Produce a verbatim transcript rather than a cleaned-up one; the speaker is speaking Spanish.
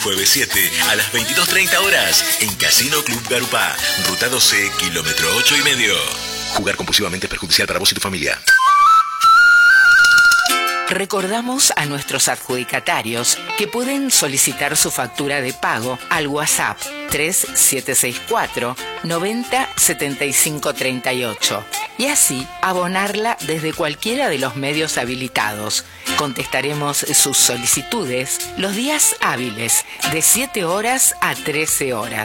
Jueves siete a las veintidós treinta horas en Casino Club Garupá, Ruta doce, kilómetro ocho y medio. Jugar compulsivamente es perjudicial para vos y tu familia. Recordamos a nuestros adjudicatarios que pueden solicitar su factura de pago al WhatsApp tres siete seis cuatro, noventa, setenta y cinco treinta y ocho y así abonarla desde cualquiera de los medios habilitados. Contestaremos sus solicitudes los días hábiles de siete horas a trece horas.